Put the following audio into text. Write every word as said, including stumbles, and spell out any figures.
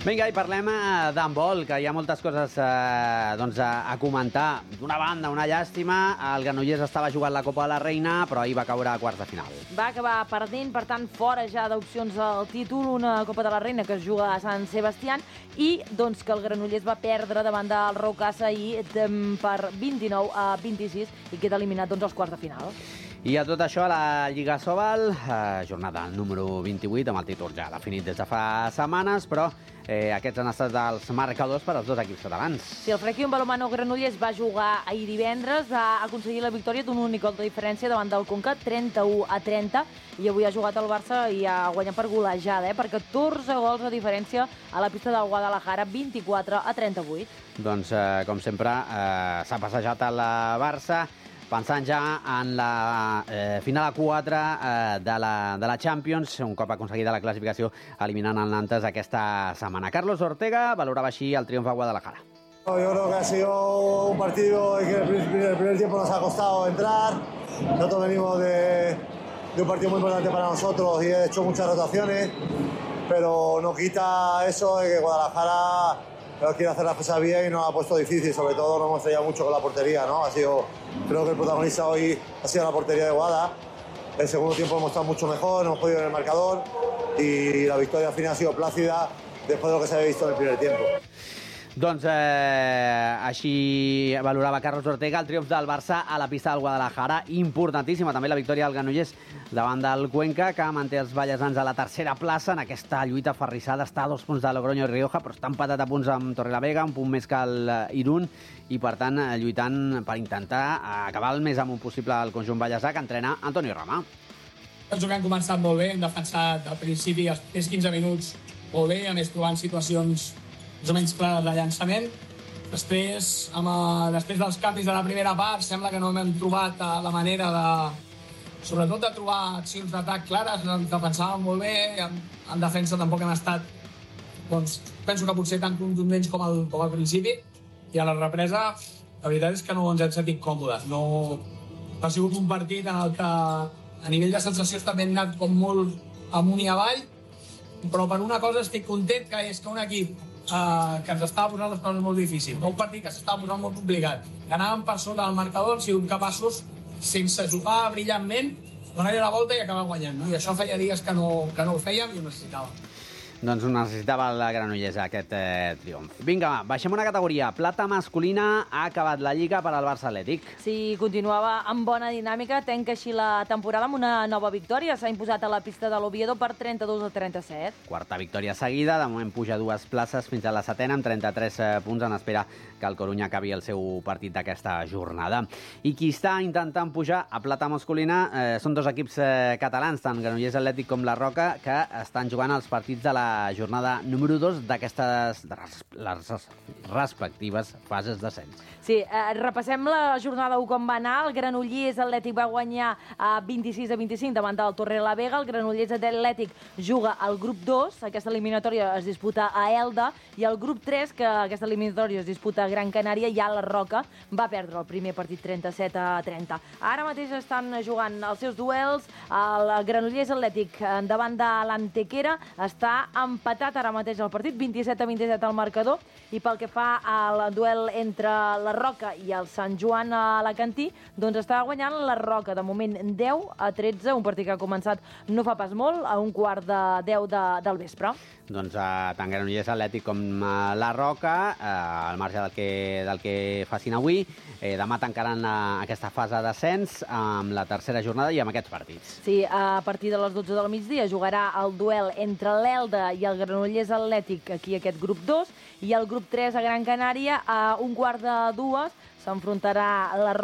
Vinga, i parlem eh, d'handbol, que hi ha moltes coses eh, doncs, a, a comentar. D'una banda, una llàstima, el Granollers estava jugant la Copa de la Reina, però ahir va caure a quarts de final. Va acabar perdent, per tant, fora ja d'opcions al títol, una Copa de la Reina que es juga a Sant Sebastián, i doncs, que el Granollers va perdre davant del Rocasa ahir per vint-i-nou a vint-i-sis i queda eliminat doncs, als quarts de final. I a tot això, a la Lliga Sobal, eh, jornada número vint-i-vuit, amb el títol ja definit des de fa setmanes, però eh, aquests han estat els marcadors per als dos equips catalans. Sí, el Frequium Balonmano Granollers va jugar ahir divendres, va aconseguir la victòria d'un únic gol de diferència davant del Conca, trenta-u a trenta, i avui ha jugat el Barça i ha guanyat per golejada, eh, per catorze gols de diferència a la pista del Guadalajara, vint-i-quatre a trenta-vuit. Doncs, eh, com sempre, eh, s'ha passejat el Barça, pensant ja en la eh, final a quatre eh, de, la, de la Champions, un cop aconseguida la classificació eliminant el Nantes aquesta setmana. Carlos Ortega valorava així el triomf a Guadalajara. Yo creo que ha sido un partido que el primer, el primer tiempo nos ha costado entrar. Nosotros venimos de, de un partido muy importante para nosotros y he hecho muchas rotaciones, pero no quita eso de que Guadalajara quiere hacer las cosas bien y nos ha puesto difícil. Sobre todo nos hemos estrellado mucho con la portería, ¿no? Ha sido, creo que el protagonista hoy ha sido la portería de Guada. El segundo tiempo hemos estado mucho mejor, hemos podido en el marcador y la victoria al final ha sido plácida después de lo que se había visto en el primer tiempo. Doncs eh, així valorava Carlos Ortega el triomf del Barça a la pista del Guadalajara. Importantíssima també la victòria del Granollers davant del Cuenca, que manté els ballesans a la tercera plaça en aquesta lluita ferrissada. Està a dos punts de Logroño i Rioja, però està empatat a punts amb Torrelavega, un punt més que el Irún, i per tant lluitant per intentar acabar el més amunt possible el conjunt ballesà, que entrena Antonio Rama. Penso que han començat molt bé, hem defensat al principi els primers quinze minuts molt bé, a més trobant situacions més o menys clares de llançament. Després, amb, uh, després dels canvis de la primera part, sembla que no hem trobat uh, la manera de, sobretot de trobar accions d'atac clares. Ens defensàvem molt bé, en, en defensa tampoc hem estat, doncs, penso que potser tan contundents com al, com al principi, i a la represa la veritat és que no ens hem sentit còmodes. No, ha sigut un partit en el que a nivell de sensacions també hem anat com molt amunt i avall, però per una cosa estic content, que és que un equip Uh, que ens estava posant les coses molt difícils, un partit que s'estava posant molt complicat, que anàvem per sota del marcador, hem sigut capaços, sense jugar brillantment, donar-hi la volta i acabar guanyant, no? I això feia dies que no, que no ho fèiem i ho necessitàvem. Doncs ho necessitava el Granollers, aquest eh, triomf. Vinga, va, baixem una categoria. Plata masculina, ha acabat la Lliga per al Barça Atlètic. Sí, continuava amb bona dinàmica, tenca així la temporada amb una nova victòria. S'ha imposat a la pista de l'Oviedo per trenta-dos a trenta-set. Quarta victòria seguida, de moment puja dues places fins a la setena, amb trenta-tres punts, en espera que el Corunya acabi el seu partit d'aquesta jornada. I qui està intentant pujar a plata masculina eh, són dos equips eh, catalans, tant Granollers Atlètic com la Roca, que estan jugant els partits de la jornada número dos d'aquestes de les respectives fases d'ascens. Sí, eh, repassem la jornada u com va anar. El Granollers Atlètic va guanyar a vint-i-sis a vint-i-cinc davant del Torrelavega. El Granollers Atlètic juga al grup dos. Aquesta eliminatòria es disputa a Elda. I el grup tres, que aquesta eliminatòria es disputa a Gran Canària, ja la Roca va perdre el primer partit trenta-set a trenta. Ara mateix estan jugant els seus duels. El Granollers Atlètic davant de l'Antequera està empatat ara mateix el partit, vint-i-set a vint-i-set al marcador. I pel que fa al duel entre la Roca i el Sant Joan Alacantí, doncs està guanyant la Roca, de moment deu a tretze, un partit que ha començat no fa pas molt, a un quart de deu de, del vespre. Doncs eh, tant Granollers Atlètic com eh, la Roca, eh, al marge del que, del que facin avui, eh, demà tancaran eh, aquesta fase d'ascens amb la tercera jornada i amb aquests partits. Sí, a partir de les dotze del migdia jugarà el duel entre l'Elda i el Granollers Atlètic, aquí aquest grup dos, i el grup tres a Gran Canària, a un quart de dues s'enfrontarà la Roca